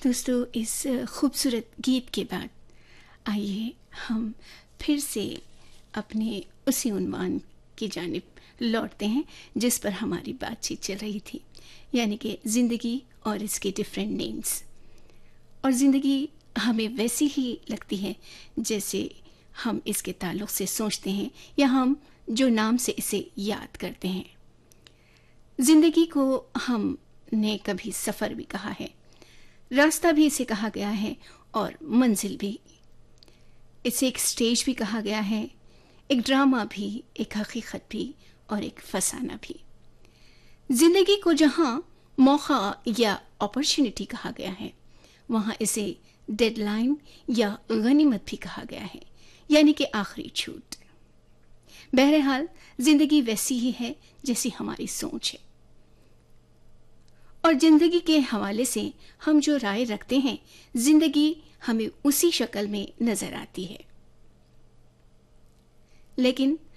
दोस्तों, इस खूबसूरत गीत के बाद आइए हम फिर से अपने उसी उन्वान की जानिब लौटते हैं जिस पर हमारी बातचीत चल रही थी, यानी कि ज़िंदगी और इसके डिफरेंट नेम्स। और ज़िंदगी हमें वैसी ही लगती है जैसे हम इसके ताल्लुक़ से सोचते हैं या हम जो नाम से इसे याद करते हैं। ज़िंदगी को हमने कभी सफ़र भी कहा है, रास्ता भी इसे कहा गया है और मंजिल भी। इसे एक स्टेज भी कहा गया है, एक ड्रामा भी, एक हकीकत भी और एक फसाना भी। ज़िंदगी को जहाँ मौका या अपॉर्चुनिटी कहा गया है, वहाँ इसे डेडलाइन या गनीमत भी कहा गया है, यानी कि आखिरी छूट। बहरहाल ज़िंदगी वैसी ही है जैसी हमारी सोच है, और ज़िंदगी के हवाले से हम जो राय रखते हैं, ज़िंदगी हमें उसी शक्ल में नज़र आती है। लेकिन